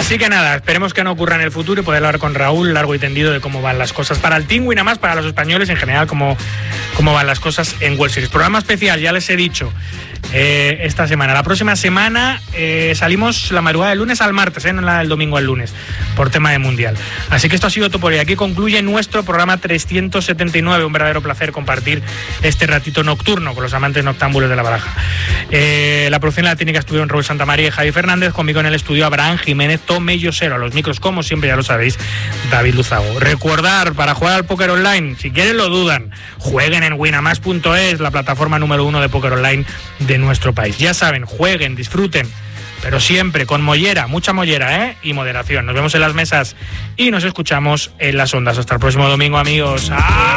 Así que nada, esperemos que no ocurra en el futuro y poder hablar con Raúl largo y tendido de cómo van las cosas para el Team y nada más para los españoles en general, cómo van las cosas en World Series. Programa especial, ya les he dicho, esta semana. La próxima semana salimos la madrugada del lunes al martes, no la del domingo al lunes, por tema de Mundial. Así que esto ha sido todo por hoy. Aquí concluye nuestro programa 379. Un verdadero placer compartir este ratito nocturno con los amantes noctámbulos de la baraja. La producción de la técnica estuvieron Raúl Santamaría y Javi Fernández. Conmigo en el estudio Abraham Jiménez, Tomé Yosero. A los micros, como siempre, ya lo sabéis, David Luzago. Recordar, para jugar al póker online, si quieren lo dudan, jueguen en Winamax.es, la plataforma número 1 de póker online de nuestro país. Ya saben, jueguen, disfruten, pero siempre con mollera, mucha mollera, y moderación. Nos vemos en las mesas y nos escuchamos en las ondas. Hasta el próximo domingo, amigos. ¡Ah!